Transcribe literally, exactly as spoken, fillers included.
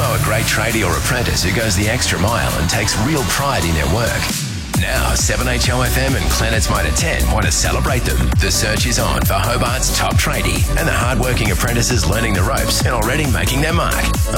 know a great tradie or apprentice who goes the extra mile and takes real pride in their work? Now, seven H O F M and Planet's Motor ten want to celebrate them. The search is on for Hobart's top tradie and the hardworking apprentices learning the ropes and already making their mark.